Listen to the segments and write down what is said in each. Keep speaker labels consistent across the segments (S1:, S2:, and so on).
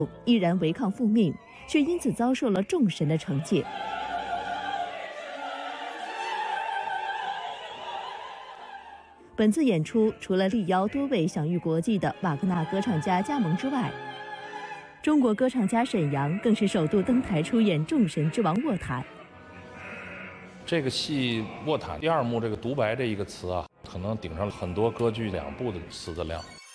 S1: 依然违抗父命，却因此遭受了众神的惩戒。本次演出除了力邀多位享誉国际的瓦格纳歌唱家加盟之外，中国歌唱家沈阳更是首度登台出演《众神之王》卧谈。
S2: 这个戏卧谈第二幕这个独白这一个词啊，可能顶上了很多歌剧2部的词的量，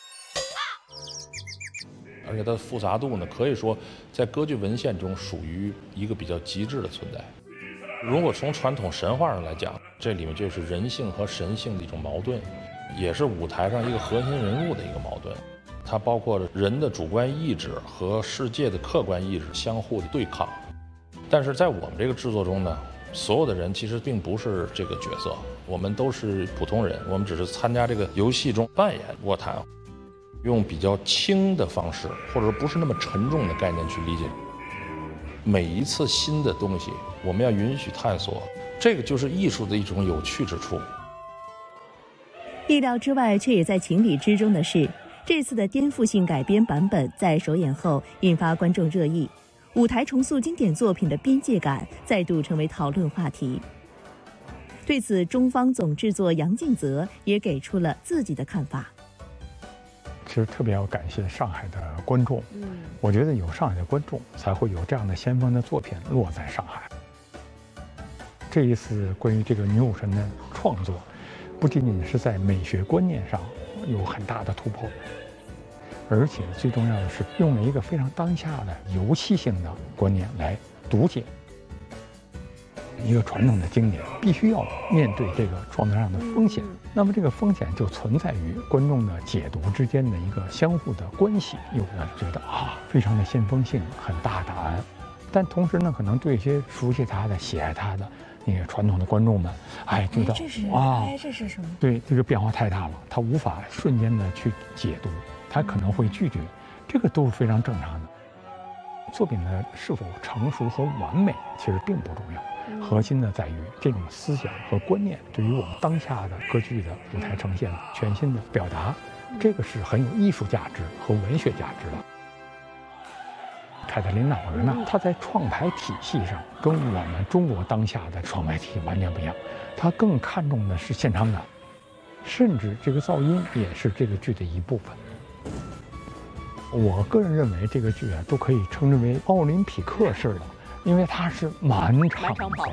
S2: 而且它的复杂度呢，可以说在歌剧文献中属于一个比较极致的存在。如果从传统神话上来讲，这里面就是人性和神性的一种矛盾，也是舞台上一个核心人物的一个矛盾。它包括着人的主观意志和世界的客观意志相互的对抗。但是在我们这个制作中呢，所有的人其实并不是这个角色，我们都是普通人，我们只是参加这个游戏中扮演卧谈，用比较轻的方式，或者不是那么沉重的概念去理解。每一次新的东西，我们要允许探索，这个就是艺术的一种有趣之处。
S1: 意料之外，却也在情理之中的是，这次的颠覆性改编版本在首演后引发观众热议，舞台重塑经典作品的边界感再度成为讨论话题。对此，中方总制作杨敬泽也给出了自己的看法。
S3: 其实特别要感谢上海的观众，我觉得有上海的观众，才会有这样的先锋的作品落在上海。这一次关于这个女武神的创作，不仅仅是在美学观念上有很大的突破，而且最重要的是用了一个非常当下的游戏性的观念来读解一个传统的经典，必须要面对这个创作上的风险。那么这个风险就存在于观众的解读之间的一个相互的关系，有的觉得非常的先锋性，很大胆，但同时呢，可能对一些熟悉他的、喜爱他的那个传统的观众们，觉得
S4: 这是什么？
S3: 对，这个变化太大了，他无法瞬间的去解读，他可能会拒绝，这个都是非常正常的。作品的是否成熟和完美，其实并不重要。核心的在于这种思想和观念对于我们当下的歌剧的舞台呈现全新的表达，这个是很有艺术价值和文学价值的。凯特琳娜·瓦格纳，她在创排体系上跟我们中国当下的创排体系完全不一样，她更看重的是现场感，甚至这个噪音也是这个剧的一部分。我个人认为这个剧都可以称之为奥林匹克式的，因为它是满场跑。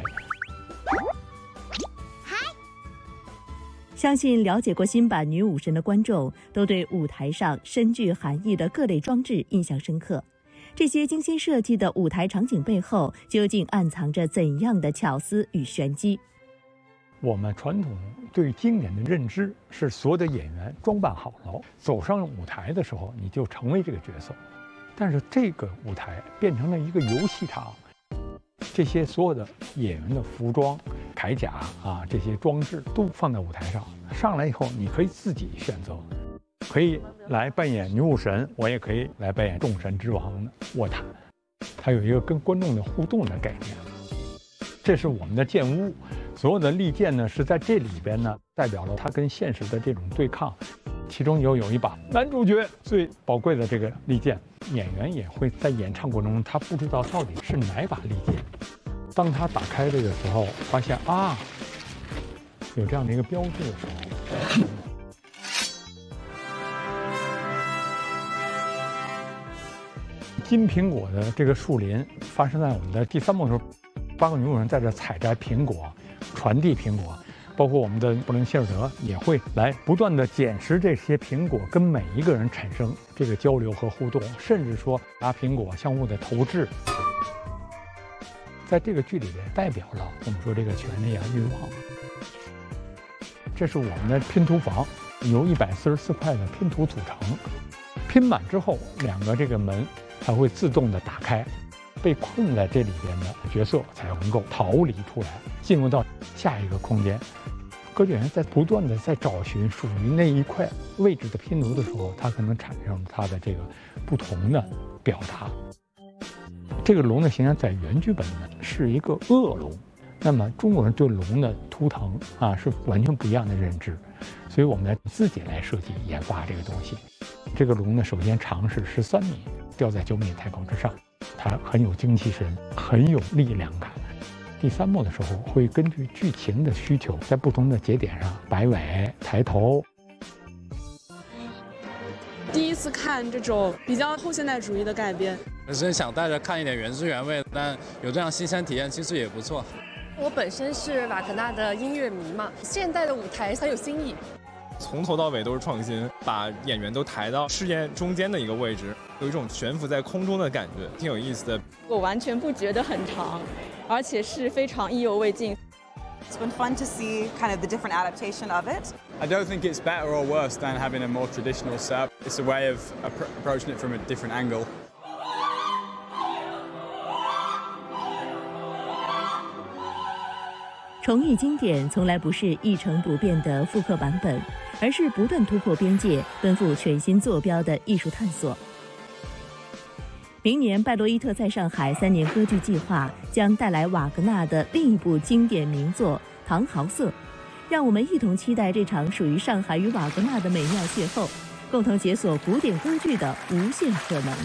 S1: 相信了解过新版女武神的观众，都对舞台上深具含义的各类装置印象深刻。这些精心设计的舞台场景背后，究竟暗藏着怎样的巧思与玄机？
S3: 我们传统对经典的认知是，所有的演员装扮好了，走上舞台的时候，你就成为这个角色。但是这个舞台变成了一个游戏场，这些所有的演员的服装、铠甲这些装置都放在舞台上。上来以后，你可以自己选择，可以来扮演女武神，我也可以来扮演众神之王的卧谈。它有一个跟观众的互动的概念。这是我们的剑屋，所有的利剑呢是在这里边呢，代表了它跟现实的这种对抗。其中有一把男主角最宝贵的这个利剑，演员也会在演唱过程中，他不知道到底是哪把利剑。当他打开这个时候，发现有这样的一个标志的时候，金苹果的这个树林发生在我们的第3幕的时候，8个女武人在这采摘苹果，传递苹果。包括我们的布伦希尔德也会来不断的捡拾这些苹果，跟每一个人产生这个交流和互动，甚至说拿苹果相互的投掷。在这个剧里边，代表了我们说这个权力欲望。这是我们的拼图房，由144块的拼图组成，拼满之后，2个这个门它会自动的打开，被困在这里边的角色才能够逃离出来，进入到下一个空间。歌剧演员在不断的在找寻属于那一块位置的拼图的时候，它可能产生它的这个不同的表达。这个龙的形象在原剧本呢是一个恶龙，那么中国人对龙的图腾是完全不一样的认知，所以我们自己来设计研发这个东西。 这个龙呢，首先长是13米，吊在9米太空之上，它很有精气神，很有力量感。第3幕的时候，会根据剧情的需求，在不同的节点上摆尾、抬头。
S4: 第一次看这种比较后现代主义的改编，
S5: 本身想带着看一点原汁原味，但有这样新鲜体验，其实也不错。
S6: 我本身是瓦格纳的音乐迷嘛，现代的舞台很有新意。
S7: 从头到尾都是创新，把演员都抬到事件中间的一个位置，有一种悬浮在空中的感觉，挺有意思的。
S8: 我完全不觉得很长，而且是非常意犹未尽。
S9: It's been fun to see kind of the different adaptation of it.
S10: I don't think it's better or worse than having a more traditional setup. It's a way of approaching it from a different angle.
S1: 重艺经典从来不是一成不变的复刻版本，而是不断突破边界、奔赴全新坐标的艺术探索。明年，拜洛伊特在上海3年歌剧计划将带来瓦格纳的另一部经典名作《唐豪瑟》，让我们一同期待这场属于上海与瓦格纳的美妙邂逅，共同解锁古典歌剧的无限可能。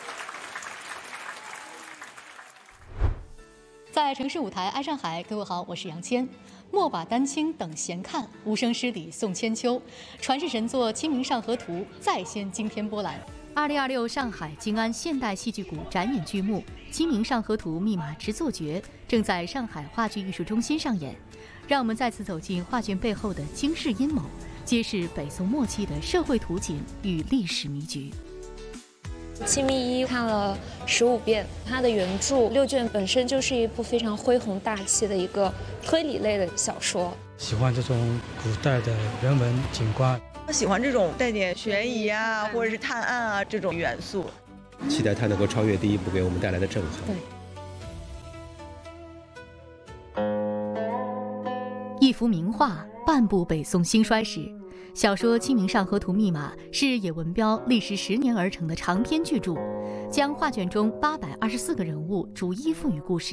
S11: 在城市舞台爱上海，各位好，我是杨谦。莫把丹青等闲看，无声诗里送千秋。传世神作《清明上河图》再现惊天波澜。2026上海静安现代戏剧谷展演剧目《清明上河图》密码制作绝正在上海话剧艺术中心上演。让我们再次走进画卷背后的惊世阴谋，揭示北宋末期的社会图景与历史迷局。
S6: 清明一看了15遍，它的原著6卷本身就是一部非常恢宏大气的一个推理类的小说。
S12: 喜欢这种古代的人文景观，
S9: 喜欢这种带点悬疑啊，或者是探案啊这种元素。
S13: 期待它能够超越第一部给我们带来的震撼。
S11: 一幅名画，半部北宋兴衰史。小说《清明上河图》密码是野文彪历时10年而成的长篇巨著，将画卷中824个人物逐一赋予故事。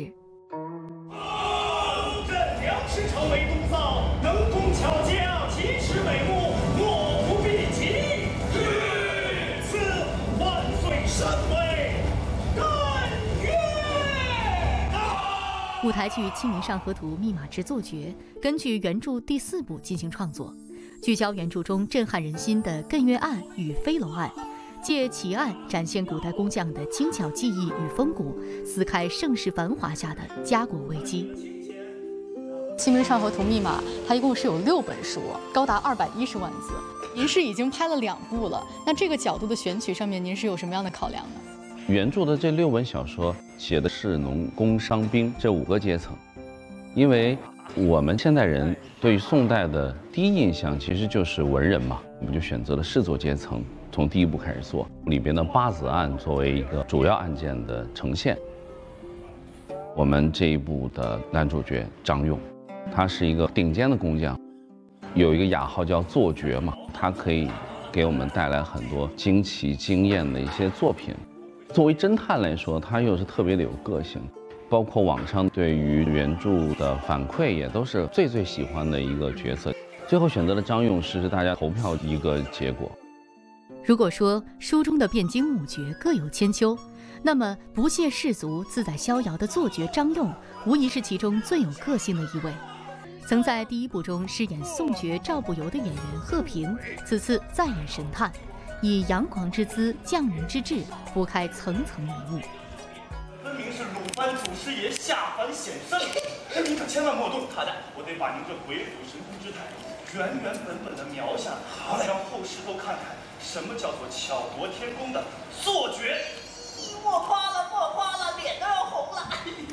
S14: 朕梁师朝为东造，能工巧匠，奇耻美目，莫不必及。赐万岁神威，但愿。
S11: 舞台剧《清明上河图》密码制作绝根据原著第4部进行创作。聚焦原著中震撼人心的艮岳案与飞楼案，借奇案展现古代工匠的精巧技艺与风骨，撕开盛世繁华下的家国危机。
S8: 《清明上河图》密码，它一共是有6本书，高达210万字。您是已经拍了2部了，那这个角度的选取上面，您是有什么样的考量呢？
S15: 原著的这6本小说写的士农工商兵这5个阶层，因为我们现代人对于宋代的第一印象其实就是文人嘛，我们就选择了士族阶层，从第1部开始做，里边的八子案作为一个主要案件的呈现。我们这一部的男主角张用，他是一个顶尖的工匠，有一个雅号叫作绝嘛，他可以给我们带来很多惊奇惊艳的一些作品。作为侦探来说，他又是特别的有个性。包括网上对于原著的反馈也都是最喜欢的一个角色，最后选择了张用是大家投票一个结果。
S11: 如果说书中的汴京五绝各有千秋，那么不屑世俗、自在逍遥的作绝张用，无疑是其中最有个性的一位。曾在第1部中饰演宋爵赵不由的演员贺平，此次再演神探，以阳光之姿、匠人之志，拨开层层迷雾。
S14: 分明是鲁班祖师爷下凡显圣，您可千万莫动。他的，我得把您这鬼斧神工之态原本的描下，好让后世都看看什么叫做巧夺天工的作绝。
S9: 莫夸了，脸都要红了。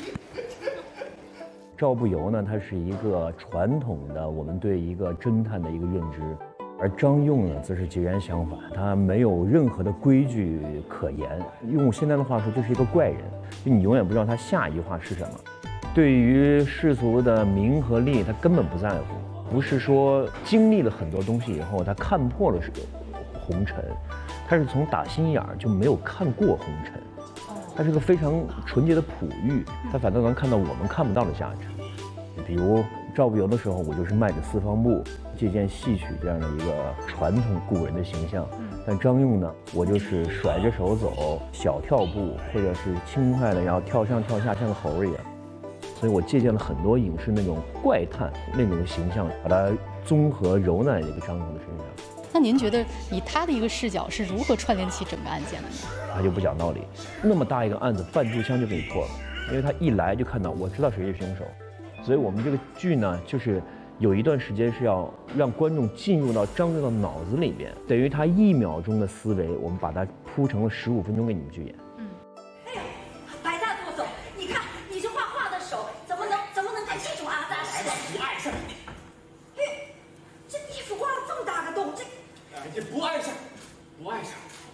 S16: 赵不由呢，他是一个传统的我们对一个侦探的一个认知，而张用呢，则是截然相反，他没有任何的规矩可言，用现在的话说，就是一个怪人，就你永远不知道他下一句话是什么。对于世俗的名和利，他根本不在乎，不是说经历了很多东西以后，他看破了红尘，他是从打心眼儿就没有看过红尘，他是个非常纯洁的璞玉，他反倒能看到我们看不到的价值。比如赵不由的时候，我就是迈着四方步，借鉴戏曲这样的一个传统古人的形象， 但张用呢，我就是甩着手走，小跳步，或者是轻快的，然后跳上跳下，像个猴儿一样。所以我借鉴了很多影视那种怪诞那种形象，把它综合揉在这个张用的身上。
S8: 那您觉得以他的一个视角是如何串联起整个案件的呢？
S16: 他就不讲道理，那么大一个案子，半炷香就给你破了，因为他一来就看到，我知道谁是凶手。所以我们这个剧呢，就是有一段时间是要让观众进入到张用的脑子里边，等于他1秒钟的思维，我们把它铺成了15分钟给你们去演。
S17: 哎呀，白大剁手，你看你这画画的手怎么能看清楚啊？咱是不碍事。哎，这衣服挖了这么大个洞，
S14: 这不碍事，不碍事。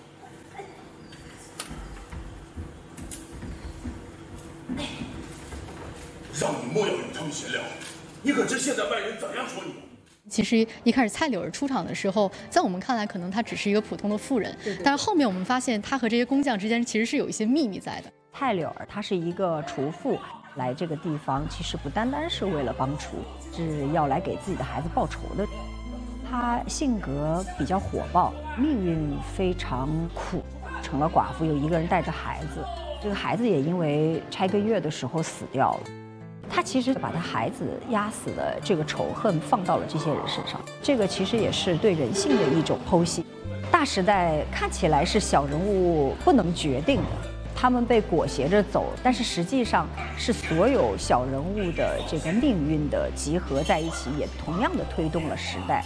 S14: 让你莫要与他们闲聊，你可知现在外人怎样说你？
S8: 其实一开始蔡柳儿出场的时候，在我们看来可能她只是一个普通的妇人，但是后面我们发现她和这些工匠之间其实是有一些秘密在的。
S18: 蔡柳儿她是一个厨妇，来这个地方其实不单单是为了帮厨，是要来给自己的孩子报仇的。她性格比较火爆，命运非常苦，成了寡妇，有一个人带着孩子，这个孩子也因为拆个月的时候死掉了。他其实把他孩子压死的这个仇恨放到了这些人身上，这个其实也是对人性的一种剖析。大时代看起来是小人物不能决定的，他们被裹挟着走，但是实际上是所有小人物的这个命运的集合在一起，也同样的推动了时代。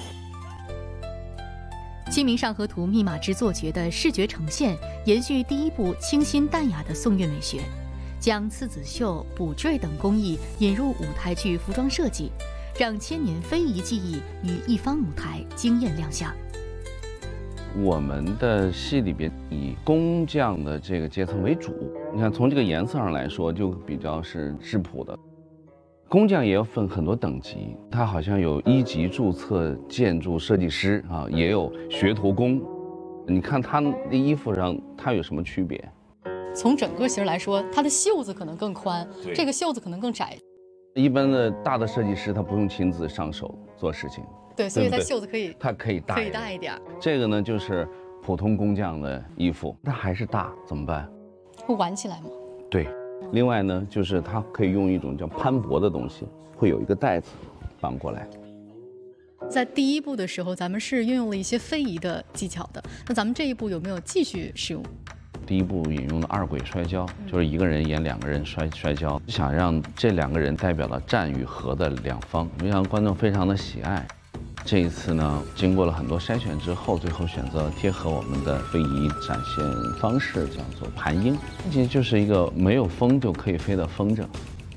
S11: 《清明上河图》密码之作绝的视觉呈现，延续第一部清新淡雅的宋韵美学。将刺子绣、补缀等工艺引入舞台剧服装设计，让千年非遗技艺于一方舞台惊艳亮相。
S15: 我们的戏里边以工匠的这个阶层为主，你看从这个颜色上来说，就比较是质朴的。工匠也要分很多等级，他好像有1级注册建筑设计师啊，也有学徒工。你看他的衣服上，他有什么区别？
S8: 从整个型来说，它的袖子可能更宽，这个袖子可能更窄。
S15: 一般的大的设计师他不用亲自上手做事情，
S8: 对，所以它袖子可以，
S15: 它可以大
S8: 一点。
S15: 这个呢就是普通工匠的衣服，它还是大，怎么办？
S8: 会挽起来吗？
S15: 对。另外呢，就是它可以用一种叫攀脖的东西，会有一个带子绑过来。
S8: 在第一部的时候，咱们是运用了一些非遗的技巧的，那咱们这一部有没有继续使用？
S15: 第一部引用了2轨摔跤，就是一个人演2个人摔跤，想让这2个人代表了战与和的2方，让观众非常的喜爱。这一次呢，经过了很多筛选之后，最后选择贴合我们的非遗展现方式，叫做盘鹰，其实就是一个没有风就可以飞的风筝。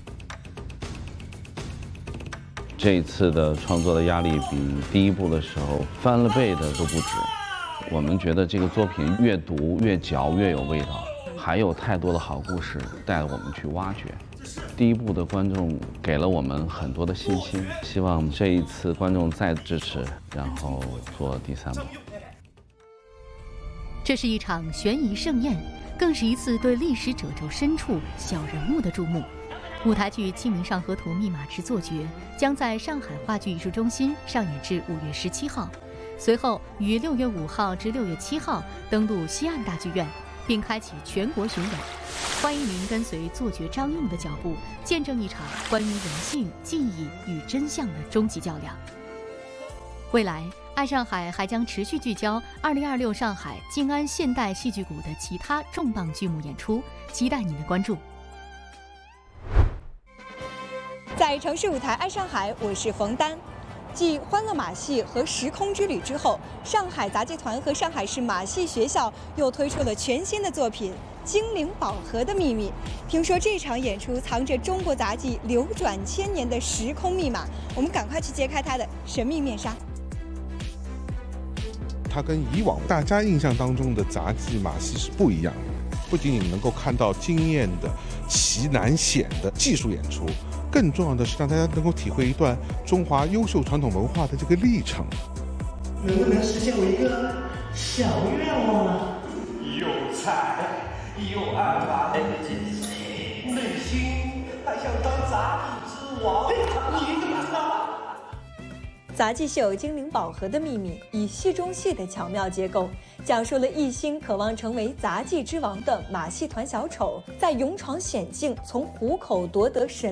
S15: 这一次的创作的压力比第一部的时候翻了倍的都不止。我们觉得这个作品越读越嚼越有味道，还有太多的好故事带我们去挖掘。第一部的观众给了我们很多的信心，希望这一次观众再支持，然后做第3部。
S11: 这是一场悬疑盛宴，更是一次对历史褶皱深处小人物的注目。舞台剧《清明上河图》密码之作绝将在上海话剧艺术中心上演至5月17号。随后于6月5号至6月7号登陆西岸大剧院，并开启全国巡演。欢迎您跟随作绝张用的脚步，见证一场关于人性、记忆与真相的终极较量。未来，爱上海还将持续聚焦2026上海静安现代戏剧谷的其他重磅剧目演出，期待您的关注。
S19: 在城市舞台爱上海，我是冯丹。继《欢乐马戏》和《时空之旅》之后，上海杂技团和上海市马戏学校又推出了全新的作品《精灵宝盒的秘密》。听说这场演出藏着中国杂技流转1000年的时空密码，我们赶快去揭开它的神秘面纱。
S20: 它跟以往大家印象当中的杂技马戏是不一样的，不仅仅能够看到惊艳的奇难险的技术演出，更重要的是让大家能够体会一段中华优秀传统文化的这个历程。
S14: 能不能实现我一个小愿望啊？有才有安排，内心还想当杂技之王，你怎么知道？
S19: 杂技秀《精灵宝盒的秘密》以戏中戏的巧妙结构，讲述了一心渴望成为杂技之王的马戏团小丑，在勇闯险境，从虎口夺得神